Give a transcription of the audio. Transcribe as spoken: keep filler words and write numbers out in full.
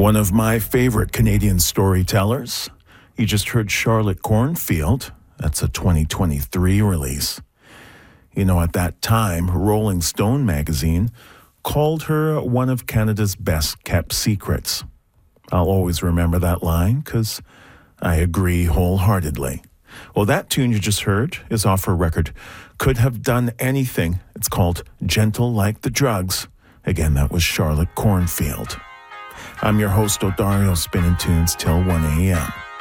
One of my favorite Canadian storytellers. You just heard Charlotte Cornfield. That's a twenty twenty-three release. You know, at that time, Rolling Stone magazine called her one of Canada's best-kept secrets. I'll always remember that line because I agree wholeheartedly. Well, that tune you just heard is off her record Could Have Done Anything. It's called Gentle Like the Drugs. Again, that was Charlotte Cornfield. I'm your host, Odario, spinning tunes till one a.m.